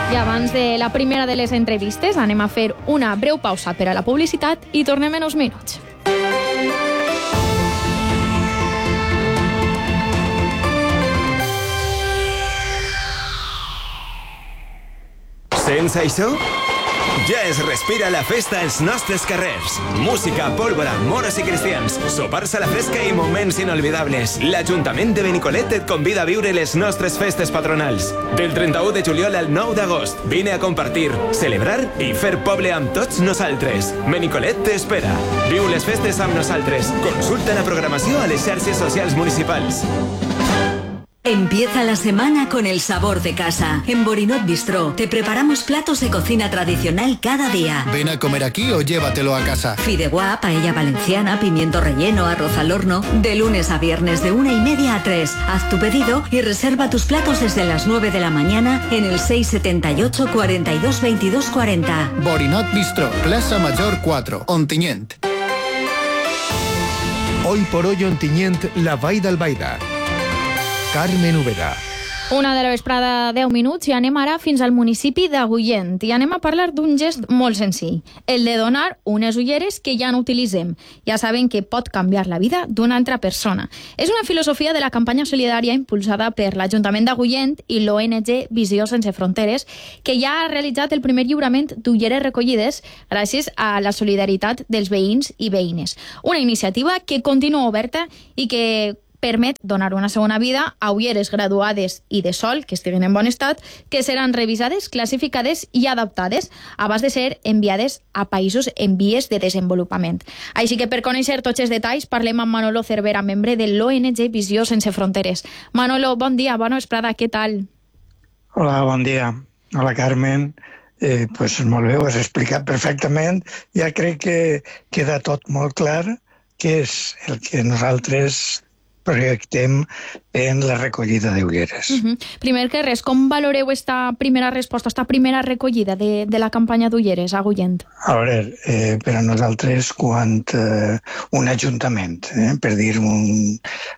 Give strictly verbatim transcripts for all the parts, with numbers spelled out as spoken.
I abans de la primera de les entrevistes anem a fer una breu pausa per a la publicitat i tornem en uns minuts. Sents això? Ja es respira la festa als nostres carrers. Música, pólvora, moros i cristians, sopars a la fresca i moments inolvidables. L'Ajuntament de Benicolet et convida a viure les nostres festes patronals. Del trenta-u de juliol al nou d'agost, vine a compartir, celebrar i fer poble amb tots nosaltres. Benicolet t'espera. Viu les festes amb nosaltres. Consulta la programació a les xarxes socials municipals. Empieza la semana con el sabor de casa. En Borinot Bistró te preparamos platos de cocina tradicional cada día. Ven a comer aquí o llévatelo a casa. Fideuá, paella valenciana, pimiento relleno, arroz al horno. De lunes a viernes de una y media a tres. Haz tu pedido y reserva tus platos desde las nueve de la mañana en el seis setenta y ocho, cuarenta y dos, veintidós, cuarenta. Borinot Bistró, Plaza Mayor cuatro, Ontinyent. Hoy por hoy Ontinyent, la Vall d'Albaida. Carmen Úbeda. Una de la vesprada, deu minuts, i anem ara fins al municipi d'Agullent. I anem a parlar d'un gest molt senzill, el de donar unes ulleres que ja no utilitzem. Ja saben que pot canviar la vida d'una altra persona. És una filosofia de la campanya solidària impulsada per l'Ajuntament d'Agullent i l'O N G Visió Sense Fronteres, que ja ha realitzat el primer lliurament d'ulleres recollides gràcies a la solidaritat dels veïns i veïnes. Una iniciativa que continua oberta i que permet donar una segona vida a ulleres graduades i de sol, que estiguin en bon estat, que seran revisades, classificades i adaptades abans de ser enviades a països en vies de desenvolupament. Així que per conèixer tots els detalls parlem amb Manolo Cervera, membre de l'O N G Visió Sense Fronteres. Manolo, bon dia, bona vesprada, què tal? Hola, bon dia. Hola, Carmen. Eh, pues molt bé, ho has explicat perfectament. Ja crec que queda tot molt clar què és el que nosaltres projectem en la recollida d'ulleres. Uh-huh. Primer que res, com valoreu esta primera resposta, esta primera recollida de, de la campanya d'ulleres a Agullent? A veure, eh, per a nosaltres, quan eh, un ajuntament, eh, per dir un,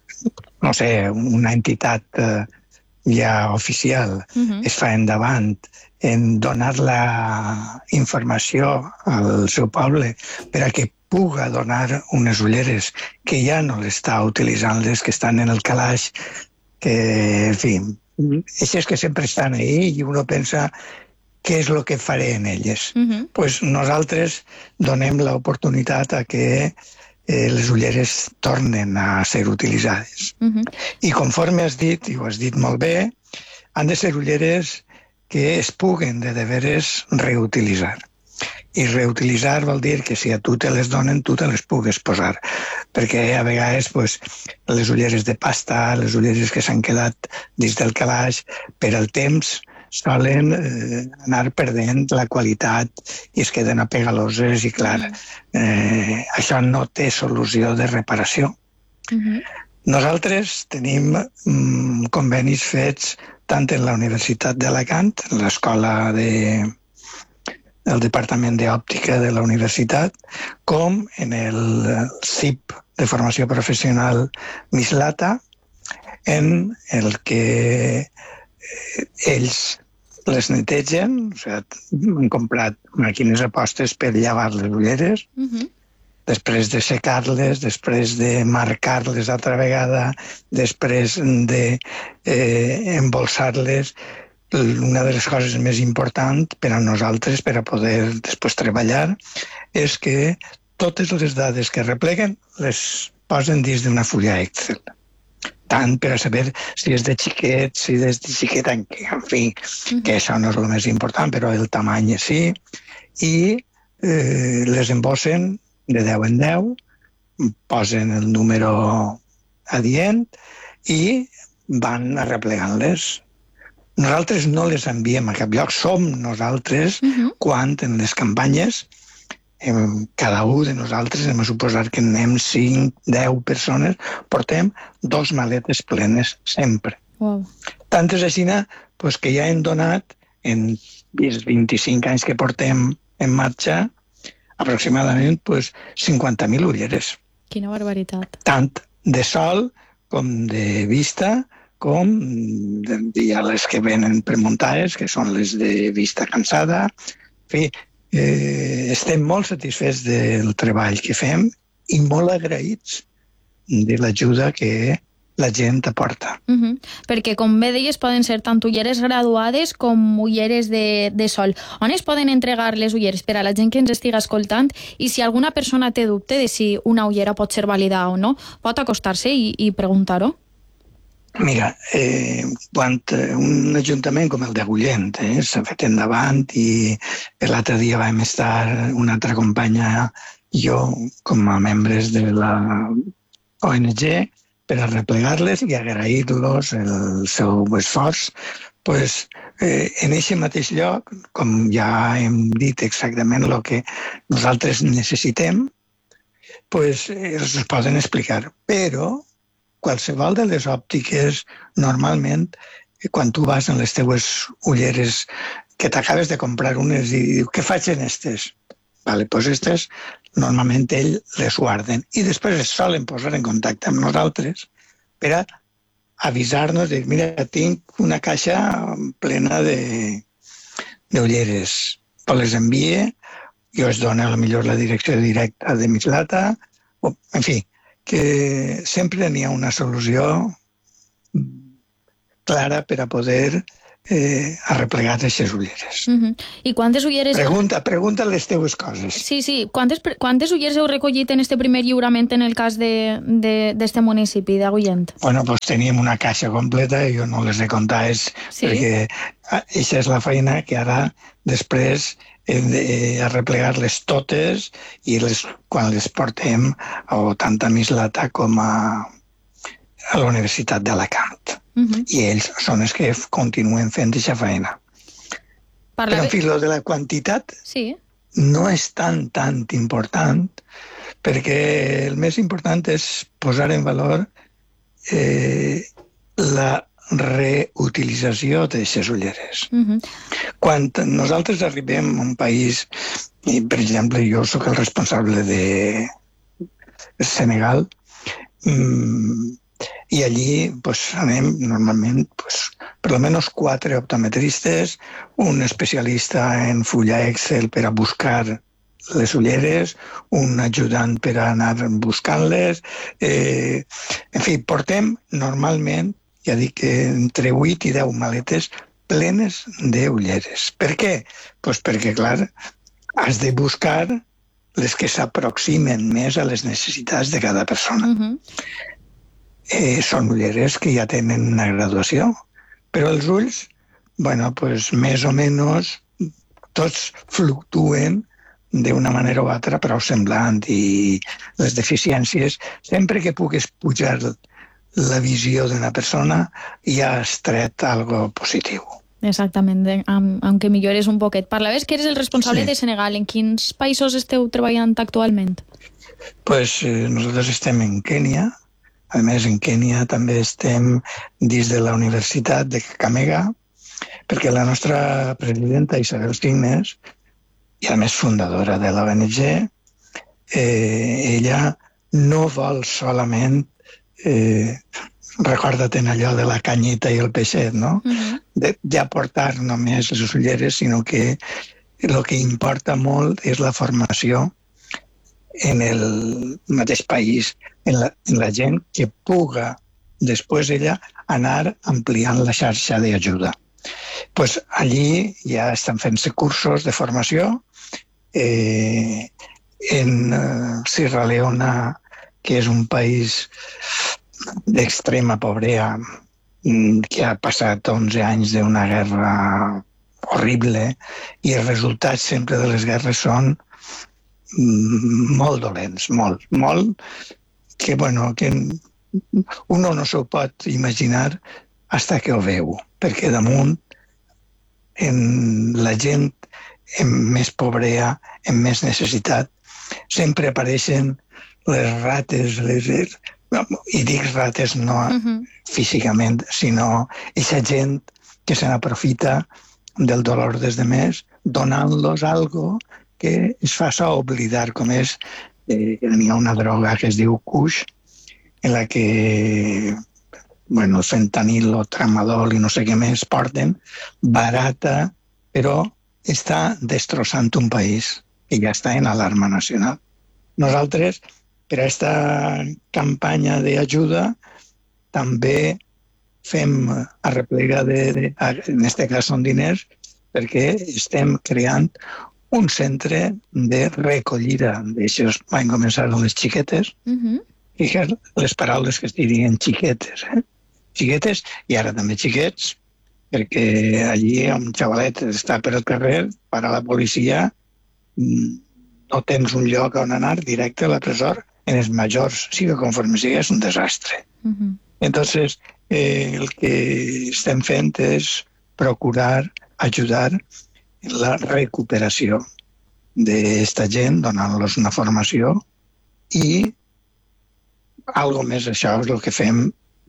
no sé, una entitat eh, ja oficial, uh-huh. es fa endavant en donar la informació al seu poble per a que puga donar unes ulleres que ja no l'està utilitzant, les que estan en el calaix, que, en fi, eixes que sempre estan ahí i uno pensa què és el que faré en elles. Uh-huh. Pues nosaltres donem l'oportunitat a que eh, les ulleres tornen a ser utilitzades. Uh-huh. I conforme has dit, i ho has dit molt bé, han de ser ulleres que es puguen de deberes reutilitzar. I reutilitzar vol dir que si a tu te les donen, tu te les pugues posar. Perquè a vegades pues, les ulleres de pasta, les ulleres que s'han quedat dins del calaix, per al temps solen eh, anar perdent la qualitat i es queden apegaloses i, clar, eh, això no té solució de reparació. Uh-huh. Nosaltres tenim mm, convenis fets tant en la Universitat d'Alacant, l'escola de... el Departament d'Òptica de la Universitat, com en el C I P de Formació Professional Mislata, en el que ells les netegen, o sigui, han comprat màquines apostes per llevar les ulleres, uh-huh. després de secar-les, després de marcar-les altra vegada, després de eh, embolsar-les. Una de les coses més importants per a nosaltres, per a poder després treballar, és que totes les dades que repleguen les posen dins d'una fulla Excel. Tant per a saber si és de xiquet, si és de xiquet, en fi, que això no és el més important, però el tamany sí, i eh, les embossen de deu en deu, posen el número adient i van arreplegant-les. Nosaltres no les enviem a cap lloc, som nosaltres uh-huh. quan en les campanyes em, cada un de nosaltres, hem a suposar que anem cinc, deu persones, portem dos maletes plenes sempre. Wow. Tant és així pues, que ja hem donat en els vint-i-cinc anys que portem en marxa aproximadament pues, cinquanta mil ulleres. Quina barbaritat. Tant de sol com de vista, com hi ha les que venen premuntades, que són les de vista cansada. En fi, eh, estem molt satisfets del treball que fem i molt agraïts de l'ajuda que la gent aporta. Uh-huh. Perquè, com bé deies, poden ser tant ulleres graduades com ulleres de, de sol. On es poden entregar les ulleres per a la gent que ens estiga escoltant? I si alguna persona té dubte de si una ullera pot ser vàlida o no, pot acostar-se i, i preguntar-ho? Mira, eh, quan un ajuntament com el d'Agullent eh, s'ha fet endavant i l'altre dia vam estar una altra companya i jo com a membres de la O N G per arreplegar-les i agrair-los el seu esforç, pues, eh, en aquest mateix lloc, com ja hem dit exactament el que nosaltres necessitem, pues, eh, es poden explicar. Però qualsevol de les òptiques, normalment, quan tu vas en les teues ulleres, que t'acabes de comprar unes i dius, què faig en estes? Vale, doncs estes, normalment ells les guarden i després es solen posar en contacte amb nosaltres per a avisar-nos de, mira, tinc una caixa plena de d'ulleres. Pues les envie, jo es dona a lo millor la direcció directa de Mislata, o, en fi, que sempre n'hi ha una solució clara per a poder eh, arreplegar aquestes ulleres. Uh-huh. I quantes ulleres... Pregunta, pregunta les teues coses. Sí, sí. Quantes, quantes ulleres heu recollit en este primer lliurament en el cas d'este de, de, municipi d'Agullent? Bueno, doncs teníem una caixa completa i jo no les he comptat, sí? Perquè aquesta és la feina que ara després hem d'arreplegar-les totes i les, quan les portem a, tant a Mislata com a, a la Universitat d'Alacant. Uh-huh. I ells són els que continuen fent aquesta feina. Parla Però, en fi, lo de la quantitat sí. no és tan, tan important, perquè el més important és posar en valor eh, la reutilització d'aquestes ulleres. Uh-huh. Quan nosaltres arribem a un país, i per exemple jo sóc el responsable de Senegal, mmm, i allí pues, anem normalment pues, per almenys quatre optometristes, un especialista en fulla Excel per a buscar les ulleres, un ajudant per a anar buscant-les. Eh, en fi, portem normalment, ja dic que entre vuit i deu maletes plenes d'ulleres. Per què? Pues perquè, clar, has de buscar les que s'aproximen més a les necessitats de cada persona. Uh-huh. Eh, són ulleres que ja tenen una graduació, però els ulls, bueno, pues més o menys tots fluctuen d'una manera o altra prou semblant i les deficiències, sempre que pugues pujar la visió d'una persona ja has tret algo positiu. Exactament, amb, amb que millores un poquet. Parlaves que eres el responsable sí. de Senegal. En quins països esteu treballant actualment? Pues eh, nosaltres estem en Kènia. A més, en Kènia també estem dins de la Universitat de Kakamega, perquè la nostra presidenta Isabel Signes, i a més fundadora de l'O N G, eh, ella no vol solament, eh, recorda't en allò de la canyeta i el peixet, no? Uh-huh. de, de aportar només les ulleres, sinó que el que importa molt és la formació en el mateix país, en la, en la gent que puga després ella anar ampliant la xarxa d'ajuda. Pues allí ja estan fent-se cursos de formació eh, en eh, Sierra Leona, que és un país d'extrema pobresa, que ha passat onze anys d'una guerra horrible i els resultats sempre de les guerres són molt dolents, molt, molt, que, bueno, que uno no s'ho pot imaginar hasta que ho veu, perquè damunt en la gent amb més pobresa, amb més necessitat, sempre apareixen les rates, les, i dic rates no uh-huh. físicament, sinó aquesta gent que se n'aprofita del dolor dels demés, donant-los algo que es fa so oblidar, com és, eh, n'hi ha una droga que es diu Kush, en la que bueno, el fentanil o tramadol i no sé què més porten, barata, però està destrossant un país que ja està en alarma nacional. Nosaltres, per a aquesta campanya d'ajuda, també fem arreplegar, de, de, en aquest cas són diners, perquè estem creant un centre de recollida. D'això van començar les xiquetes, uh-huh. Fixa't les paraules que es dirien xiquetes, eh? Xiquetes i ara també xiquets, perquè allí un xavalet està per al carrer, para la policia, no tens un lloc on anar directe a la presó, en els majors, sigui conforme sigui, és un desastre. Uh-huh. Entonces, eh, el que estem fent és procurar ajudar en la recuperació d'esta gent, donant-los una formació i algo més, això és el que fem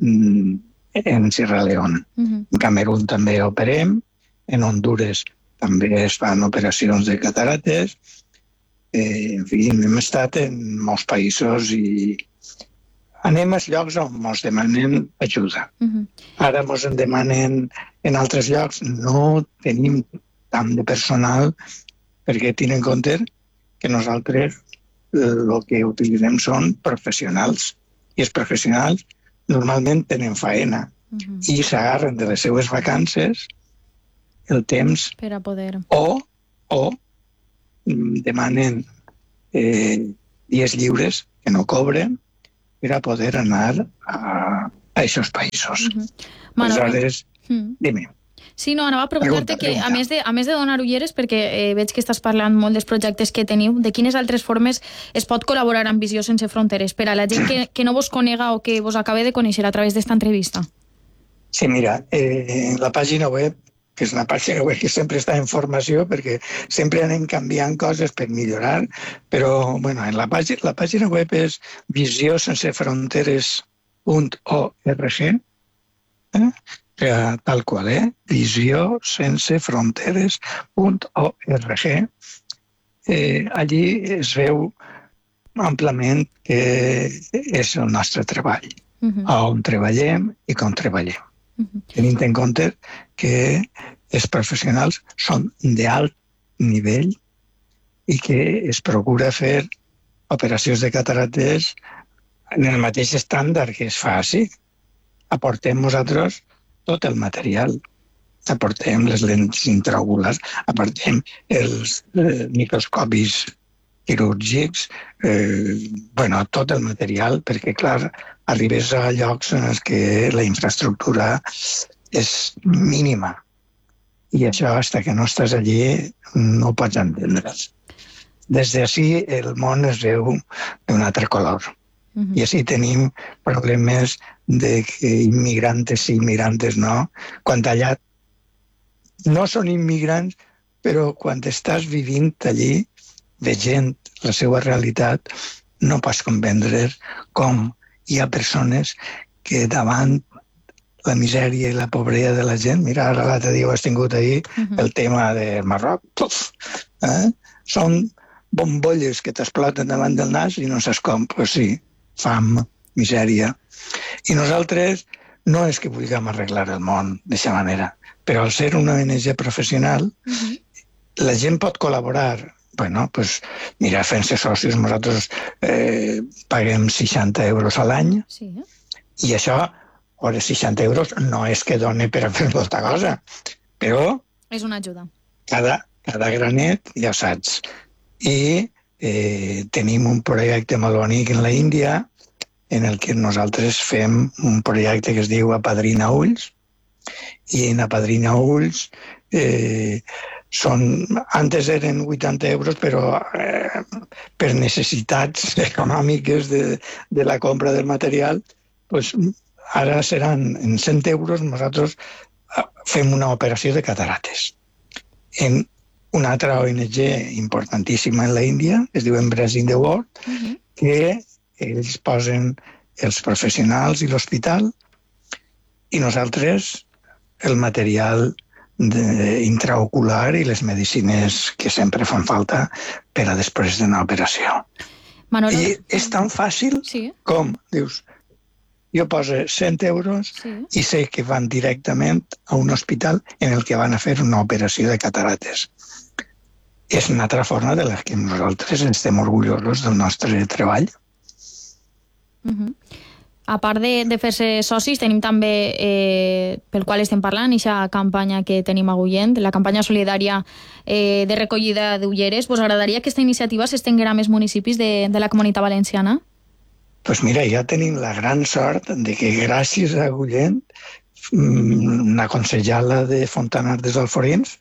en Sierra Leone. Uh-huh. En Camerún també operem, en Honduras també es fan operacions de catarates, eh, en fi, hem estat en molts països i anem als llocs on ens demanen ajuda. Uh-huh. Ara ens en demanen en altres llocs, no tenim tant de personal perquè tenen en compte que nosaltres el que utilitzem són professionals i els professionals normalment tenen faena uh-huh. i s'agarren de les seues vacances el temps per a poder o, o demanen eh, dies lliures que no cobren per a poder anar a, a aquests països. Uh-huh. Aleshores, uh-huh. dime. Sí, no, anava a preguntar-te que, a més, de, a més de donar ulleres, perquè eh, veig que estàs parlant molt dels projectes que teniu, de quines altres formes es pot col·laborar amb Visió Sense Fronteres per a la gent que, que no vos conega o que vos acabe de conèixer a través d'esta entrevista? Sí, mira, eh, la pàgina web, que és una pàgina web que sempre està en formació, perquè sempre anem canviant coses per millorar, però, bueno, en la pàgina, la pàgina web és visió sense fronteres punt org, eh? tal qual, eh? visió sense fronteres punt org. Eh, allí es veu amplament que és el nostre treball, uh-huh. on treballem i com treballem. Uh-huh. Tenint en compte que els professionals són d'alt nivell i que es procura fer operacions de catarates en el mateix estàndard que es faci. Aportem nosaltres tot el material. Aportem les lents intraoculars, aportem els eh, microscopis quirúrgics, eh, bueno, tot el material, perquè, clar, arribes a llocs en els que la infraestructura és mínima. I això, fins que no estàs allí, no ho pots entendre. Des d'ací el món es veu d'un altre color. Uh-huh. I així tenim problemes de que immigrantes i immigrantes no. Quan allà no són immigrants, però quan estàs vivint allí, veient la seva realitat, no pots comprendre com hi ha persones que davant la misèria i la pobresa de la gent, mira, ara l'altre dia ho has tingut ahir, uh-huh. el tema de Marroc, puf, eh? Són bombolles que t'exploten davant del nas i no saps com, pues sí, fam, misèria. I nosaltres no és que vulguem arreglar el món d'aquesta manera, però al ser una O N G professional, uh-huh. la gent pot col·laborar. Bueno, pues, mira, fent-se socis, nosaltres eh, paguem seixanta euros a l'any, sí. I això, ara seixanta euros, no és que doni per a fer molta cosa, però... És una ajuda. Cada, cada granet, ja saps. I eh, tenim un projecte molt bonic en la Índia, en el que nosaltres fem un projecte que es diu Apadrina Ulls, i en Apadrina Ulls eh, són, antes eren vuitanta euros, però eh, per necessitats econòmiques de, de la compra del material, pues, ara seran en cent euros, nosaltres fem una operació de catarates. En una altra O N G importantíssima en la Índia, es diu Embrace in the World, uh-huh. que ells posen els professionals i l'hospital i nosaltres el material de, intraocular i les medicines que sempre fan falta per a després d'una operació. Manolo... I és tan fàcil sí. com, dius, jo poso cent euros Sí. i sé que van directament a un hospital en el que van a fer una operació de catarates. És una altra forma de la que nosaltres estem orgullosos del nostre treball. Uh-huh. A part de, de fer-se socis, tenim també, eh, pel qual estem parlant, aquesta campanya que tenim a Agullent, la campanya solidària eh, de recollida d'ulleres. Vos agradaria que aquesta iniciativa s'estenguera a més municipis de, de la Comunitat Valenciana? Doncs mira, ja tenim la gran sort de que gràcies a Agullent, una consellera de Fontanars dels Alforins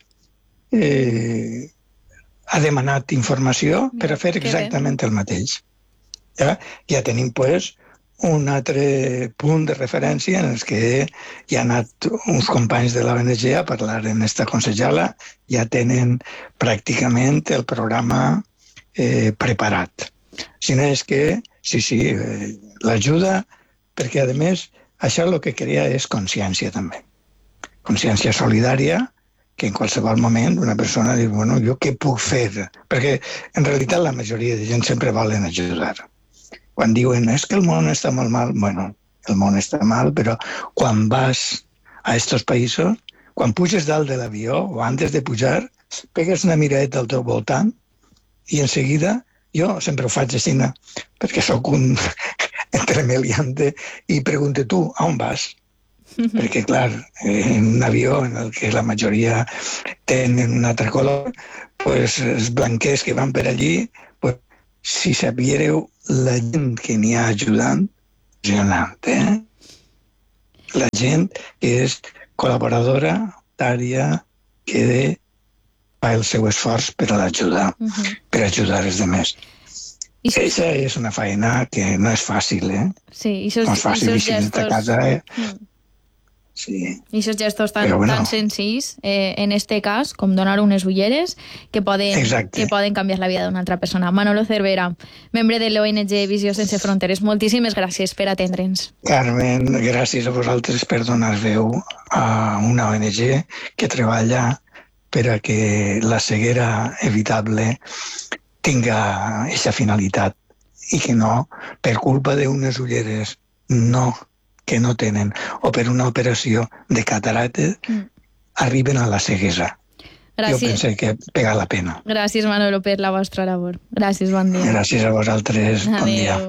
eh, ha demanat informació per a fer exactament el mateix. Ja, ja tenim, pues, un altre punt de referència en els que hi ha anat uns companys de l'O N G a parlar amb esta consellera, ja tenen pràcticament el programa eh, preparat. Si no és que, sí, sí, eh, l'ajuda, perquè, a més, això el que crea és consciència també. Consciència solidària, que en qualsevol moment una persona diu, bueno, jo què puc fer? Perquè, en realitat, la majoria de gent sempre volen ajudar. Quan diuen, és que el món està molt mal, bueno, el món està mal, però quan vas a estos països, quan puges dalt de l'avió o antes de pujar, pegues una miradeta al teu voltant i en seguida, jo sempre ho faig així, perquè sóc un entremeliante, i pregunto, tu, a on vas? Perquè, clar, en un avió en el que la majoria tenen un altre color, pues, els blanquers que van per allí, pues, si sabíeu la gent que n'hi ha ajudant, impressionant, eh? La gent que és col·laboradora, voluntària, que fa el seu esforç per a l'ajudar, uh-huh. per ajudar els demés. I si... Això és una feina que no és fàcil, eh? Sí, i sos, no és fàcil i sos gestos... a casa, eh? Mm. Sí. I aquests gestos tan, bueno. tan senzills, eh, en este cas, com donar unes ulleres, que poden, que poden canviar la vida d'una altra persona. Manolo Cervera, membre de l'O N G Visió Sense Fronteres, moltíssimes gràcies per atendre'ns. Carmen, gràcies a vosaltres per donar veu a una O N G que treballa per a que la ceguera evitable tinga aquesta finalitat i que no, per culpa d'unes ulleres no que no tenen, o per una operació de cataractes, mm. arriben a la ceguesa. Gràcies. Jo penso que pega la pena. Gràcies, Manolo, per la vostra labor. Gràcies, bon dia. Gràcies a vosaltres, Adeu. bon dia.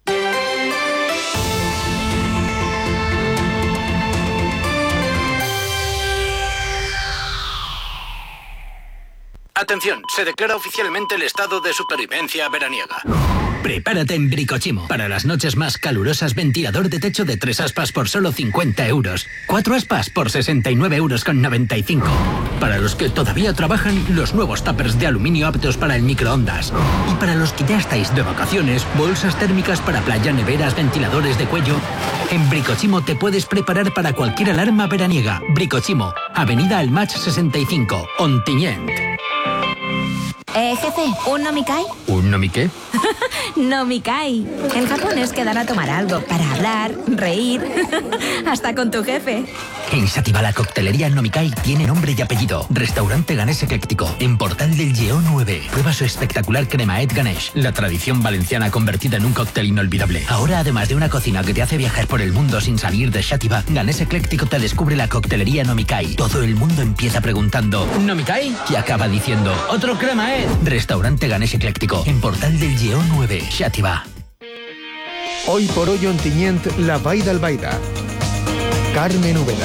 Atención, se declara oficialmente el estado de supervivencia veraniega. Prepárate en Bricochimo. Para las noches más calurosas, ventilador de techo de tres aspas por solo cincuenta euros. Cuatro aspas por sesenta y nueve euros con noventa y cinco. Para los que todavía trabajan, los nuevos tuppers de aluminio aptos para el microondas. Y para los que ya estáis de vacaciones, bolsas térmicas para playa, neveras, ventiladores de cuello. En Bricochimo te puedes preparar para cualquier alarma veraniega. Bricochimo, Avenida El Match sesenta y cinco, Ontinyent. Eh, jefe, ¿un nomikai? ¿Un nomiqué? Nomikai. En Japón es quedar a tomar algo para hablar, reír, hasta con tu jefe. En Sativa la coctelería Nomikai tiene nombre y apellido. Restaurante Ganés Ecléctico, en Portal del Lleó nueve. Prueba su espectacular cremaet Ganesh, la tradición valenciana convertida en un cóctel inolvidable. Ahora, además de una cocina que te hace viajar por el mundo sin salir de Sativa, Ganés Ecléctico te descubre la coctelería Nomikai. Todo el mundo empieza preguntando ¿Nomikai? Y acaba diciendo ¡otro cremaet! Restaurante Ganés Ecléctico, en Portal del Lleó nueve, Sativa. Hoy por hoy Ontinyent, la Vall d'Albaida. Carmen Úbeda.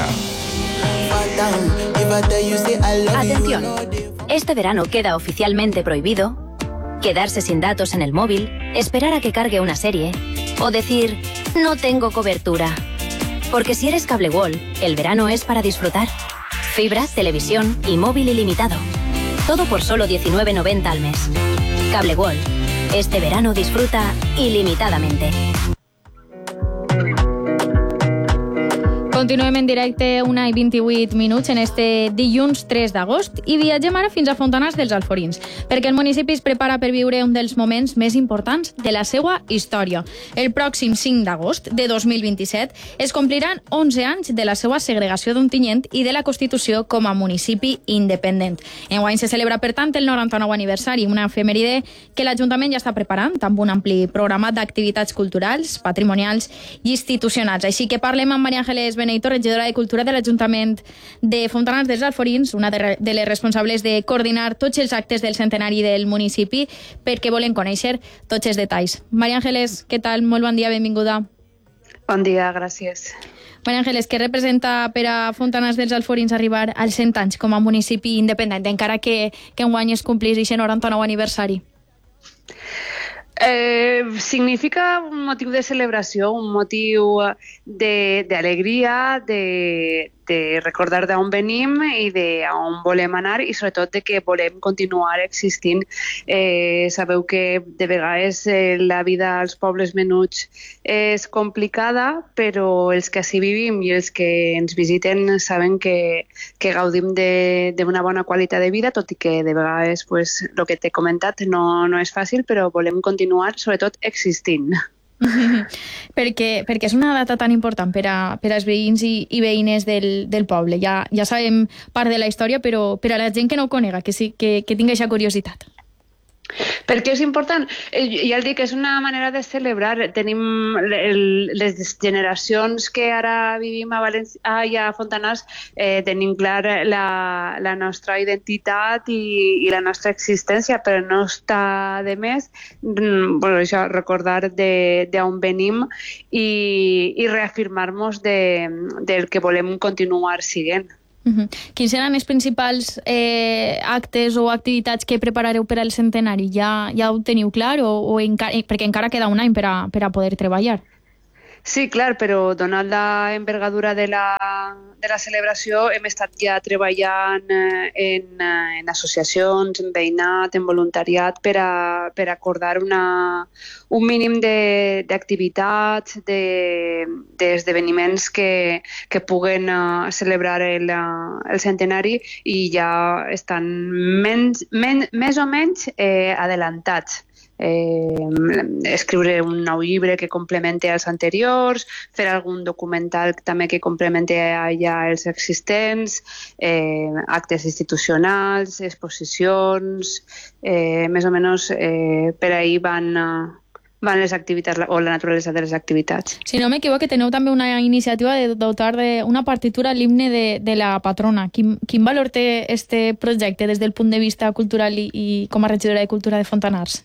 Atención, este verano queda oficialmente prohibido quedarse sin datos en el móvil, esperar a que cargue una serie o decir no tengo cobertura. Porque si eres Cable World, el verano es para disfrutar. Fibra, televisión y móvil ilimitado. Todo por solo diecinueve noventa al mes. Cable World. Este verano disfruta ilimitadamente. Continuem en directe una i vint-i-vuit minuts en este dilluns tres d'agost i viatgem ara fins a Fontanars dels Alforins, perquè el municipi es prepara per viure un dels moments més importants de la seva història. El pròxim cinc d'agost de dos mil vint-i-set es compliran onze anys de la seva segregació d'Ontinyent i de la Constitució com a municipi independent. Enguany se celebra, per tant, el noranta-nou aniversari, una efemèride que l'Ajuntament ja està preparant amb un ampli programa d'activitats culturals, patrimonials i institucionals. Així que parlem amb Maria Ángeles Beneito, regidora de Cultura de l'Ajuntament de Fontanars dels Alforins, una de, de les responsables de coordinar tots els actes del centenari del municipi, perquè volen conèixer tots els detalls. Maria Ángeles, què tal? Molt bon dia, benvinguda. Bon dia, gràcies. Maria Ángeles, què representa per a Fontanars dels Alforins arribar als cent anys com a municipi independent, encara que, que enguany es complís aquest noranta-nou aniversari? Eh, significa un motiu de celebració, un motiu d'alegria, de, de recordar d'on venim i d'on volem anar i sobretot de que volem continuar existint. Eh, sabeu que de vegades eh, la vida als pobles menuts és complicada, però els que així vivim i els que ens visiten saben que, que gaudim d'una bona qualitat de vida, tot i que de vegades pues, el que t'he comentat no, no és fàcil, però volem continuar sobretot existint. perquè, perquè és una data tan important per, a, per als veïns i, i veïnes del, del poble. Ja, ja sabem part de la història, però per a la gent que no ho conega, que, sí, que, que tingui aquesta curiositat. Per què és important? Ja el dic, és una manera de celebrar. Tenim el, les generacions que ara vivim a València i a Fontanars, eh, tenim clar la, la nostra identitat i, i la nostra existència, però no està de més bueno, això, recordar d'on venim i, i reafirmar-nos de, del que volem continuar siguent. Uh-huh. Quins seran els principals eh, actes o activitats que preparareu per al centenari? Ja, ja ho teniu clar? O, o encara, perquè encara queda un any per a, per a poder treballar. Sí, clar, però donant la envergadura de la, de la celebració hem estat ja treballant en, en associacions, en veïnat, en voluntariat per, a, per acordar una, un mínim d'activitats, d'esdeveniments de, que, que puguen uh, celebrar el, el centenari i ja estan menys, men, més o menys eh, adelantats. Eh, escriure un nou llibre que complemente els anteriors, fer algun documental també que complemente ja els existents, eh, actes institucionals, exposicions, eh, més o menys eh, per ahir van, van les activitats o la naturalesa de les activitats. Si no m'equivoco, teniu també una iniciativa de dotar d'una partitura a l'himne de, de la patrona. Quin, quin valor té este projecte des del punt de vista cultural i, i com a regidora de Cultura de Fontanars?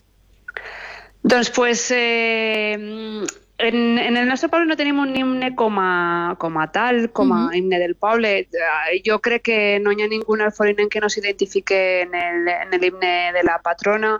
Doncs pues, eh, en, en el nostre poble no tenim un himne com a, com a tal, com a uh-huh. himne del poble. Jo crec que no hi ha ningú alforinenc que no s'identifique en, el, en l'himne de la patrona,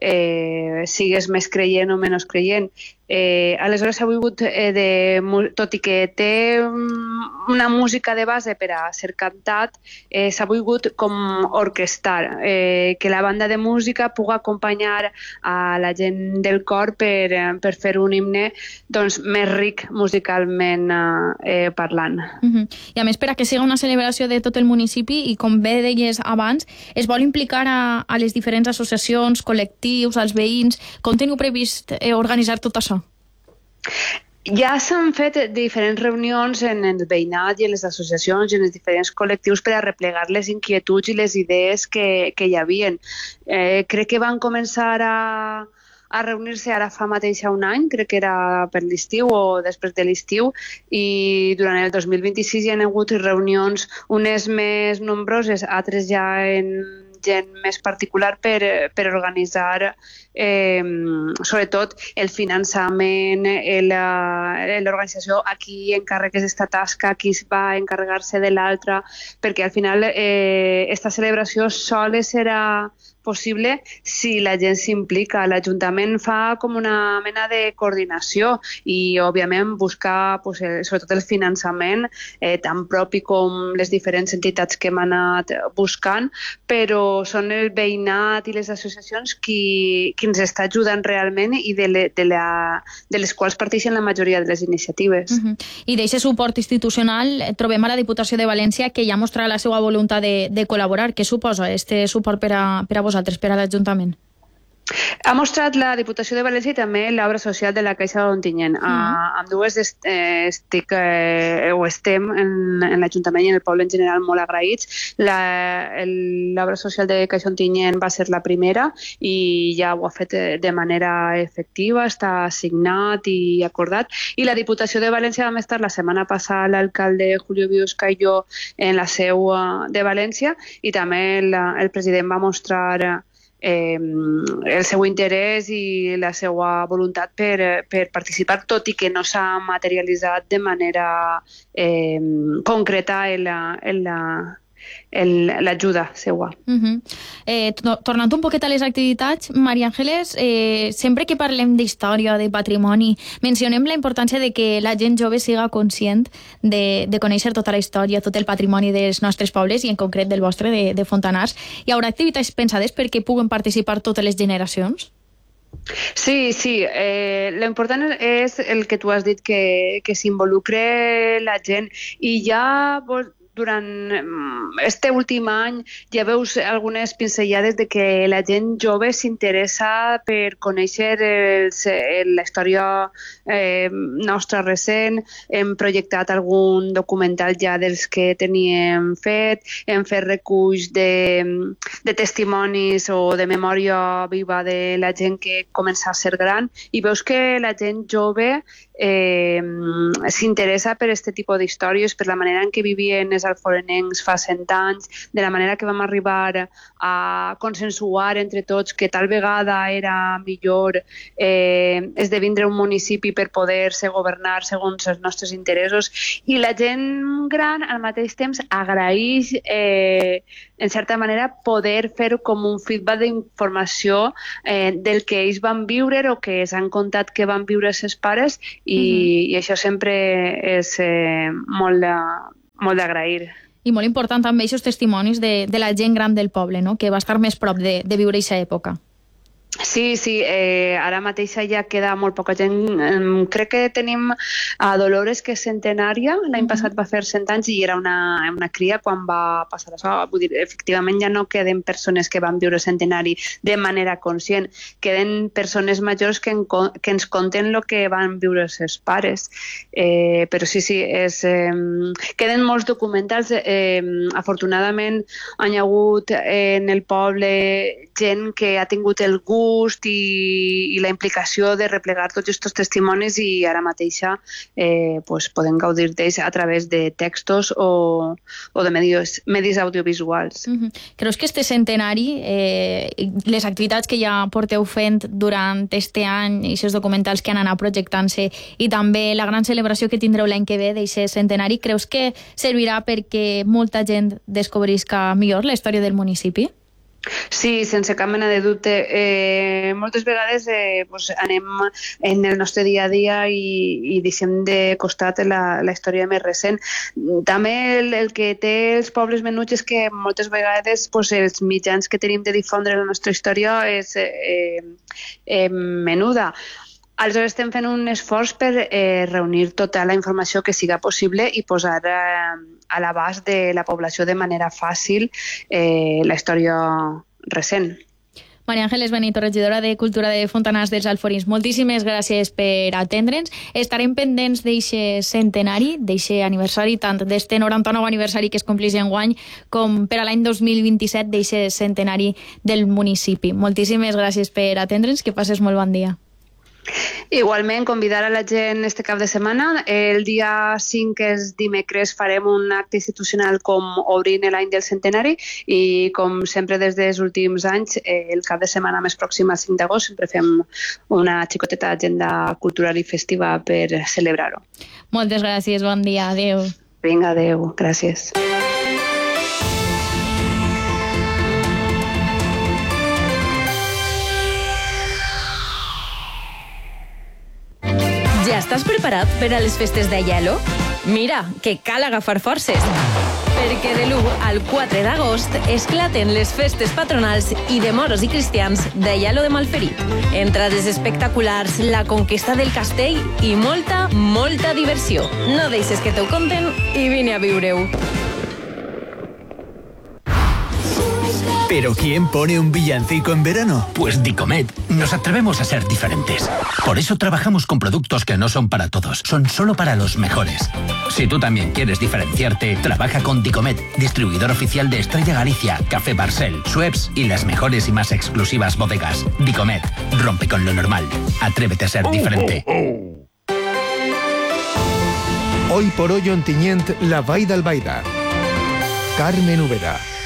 eh, sigues més creient o menys creient. Eh, aleshores ha volgut, eh, de, tot i que té una música de base per a ser cantat, eh, s'ha volgut com orquestar, eh, que la banda de música pugui acompanyar a la gent del cor per, per fer un himne doncs, més ric musicalment eh, parlant. Uh-huh. I a més, per a que sigui una celebració de tot el municipi i com bé deies abans, es vol implicar a, a les diferents associacions, col·lectius, als veïns. Com teniu previst eh, organitzar tot això? Ja s'han fet diferents reunions en el veïnat i en les associacions i en els diferents col·lectius per a replegar les inquietuds i les idees que, que hi havia. Eh, crec que van començar a, a reunir-se ara fa mateix un any, crec que era per l'estiu o després de l'estiu, i durant el dos mil vint-i-sis hi ha hagut reunions, unes més nombroses, altres ja en gent més particular per, per organitzar eh, sobretot el finançament, l'organització, a qui encarregues aquesta tasca, qui va encarregar-se de l'altra, perquè al final eh, esta celebració sols serà possible si la gent s'implica. L'Ajuntament fa com una mena de coordinació i, òbviament, buscar pues, sobretot el finançament eh, tan propi com les diferents entitats que hem anat buscant, però són el veïnat i les associacions qui, qui ens està ajudant realment i de, le, de, la, de les quals parteixen la majoria de les iniciatives. Uh-huh. I d'aquest suport institucional trobem a la Diputació de València que ja mostra la seva voluntat de, de col·laborar. Què suposa este suport per a, per a vosaltres, per a l'Ajuntament? Ha mostrat la Diputació de València i també l'obra social de la Caixa d'Ontinyent. Mm. Uh, amb dues est, eh, estic, eh, o estem en, en l'Ajuntament i en el poble en general molt agraïts. L'obra social de Caixa d'Ontinyent va ser la primera i ja ho ha fet de manera efectiva, està assignat i acordat. I la Diputació de València vam estar la setmana passada l'alcalde Julio Biosca i jo en la seu de València i també la, el president va mostrar Eh, el seu interès i la seva voluntat per, per participar, tot i que no s'ha materialitzat de manera eh, concreta en la, en la l'ajuda seua. Uh-huh. eh, tornant un poquet a les activitats, Maria Ángeles, eh, sempre que parlem d'història, de patrimoni, mencionem la importància de que la gent jove siga conscient de, de conèixer tota la història, tot el patrimoni dels nostres pobles i en concret del vostre, de, de Fontanars. Hi haurà activitats pensades perquè puguen participar totes les generacions? Sí, sí. Eh, lo important és el que tu has dit, que, que s'involucre la gent i ja... Vos, durant este últim any ja veus algunes pinzellades de que la gent jove s'interessa per conèixer els, la història eh, nostra recent. Hem projectat algun documental ja dels que teníem fet, hem fet reculls de, de testimonis o de memòria viva de la gent que comença a ser gran i veus que la gent jove eh, s'interessa per aquest tipus d'històries, per la manera en què vivien els alforenencs fa cent anys, de la manera que vam arribar a consensuar entre tots que tal vegada era millor eh, esdevindre un municipi per poder-se governar segons els nostres interessos. I la gent gran al mateix temps agraeix eh, en certa manera poder fer com un feedback d'informació eh, del que ells van viure o que s'han contat que van viure els seus pares i, uh-huh. i això sempre és eh, molt de, molt d'agrair. I molt important també aquests testimonis de, de la gent gran del poble, no? Que va estar més prop de, de viure aquesta època. Sí, sí, eh, ara mateix ja queda molt poca gent. Eh, crec que tenim a Dolores, que és centenària, l'any mm-hmm. passat va fer cent anys i era una, una cria quan va passar això. Vull dir, efectivament ja no queden persones que van viure centenari de manera conscient, queden persones majors que, en, que ens conten el que van viure els seus pares. Eh, però sí, sí, és, eh, queden molts documentals. Eh, afortunadament han hagut eh, en el poble gent que ha tingut el gust i, i la implicació de replegar tots aquests testimonis i ara mateixa eh, pues, podem gaudir d'ells a través de textos o, o de medis, medis audiovisuals. Uh-huh. Creus que este centenari, eh, les activitats que ja porteu fent durant este any, i aquests documentals que han anat projectant-se i també la gran celebració que tindreu l'any que ve d'aquest centenari, creus que servirà perquè molta gent descobrisca millor la història del municipi? Sí, sense cap mena de dubte. Eh, moltes vegades eh, pues, anem en el nostre dia a dia i, i deixem de costat la, la història més recent. També el, el que té els pobles menuts és que moltes vegades pues, els mitjans que tenim de difondre la nostra història és eh, eh, menuda. Aleshores estem fent un esforç per eh, reunir tota la informació que siga possible i posar eh, a l'abast de la població de manera fàcil eh, la història recent. Maria Ángeles Benito, regidora de Cultura de Fontanars dels Alforins, moltíssimes gràcies per atendre'ns. Estarem pendents d'eixe centenari, d'eixe aniversari, tant d'este noranta-nou aniversari que es compleix enguany com per a l'any dos mil vint-i-set d'eixe centenari del municipi. Moltíssimes gràcies per atendre'ns, que passes molt bon dia. Igualment, convidar a la gent este cap de setmana. El dia cinc, que és dimecres, farem un acte institucional com obrint l'any del centenari i, com sempre des dels últims anys, el cap de setmana més pròxim, al cinc d'agost, sempre fem una xicoteta agenda cultural i festiva per celebrar-ho. Moltes gràcies, bon dia, adeu. Vinga, adeu, gràcies. Estàs preparat per a les festes d'Aielo? Mira, que cal agafar forces. Perquè de l'u al quatre d'agost esclaten les festes patronals i de moros i cristians d'Aielo de Malferit. Entrades espectaculars, la conquesta del castell i molta, molta diversió. No deixes que t'ho conten i vine a viure-ho. ¿Pero quién pone un villancico en verano? Pues Dicomet. Nos atrevemos a ser diferentes. Por eso trabajamos con productos que no son para todos, son solo para los mejores. Si tú también quieres diferenciarte, trabaja con Dicomet, distribuidor oficial de Estrella Galicia, Café Barcel, Schweppes y las mejores y más exclusivas bodegas. Dicomet, rompe con lo normal. Atrévete a ser diferente. Hoy por hoy Ontinyent, la Vall d'Albaida. Carmen Úbeda.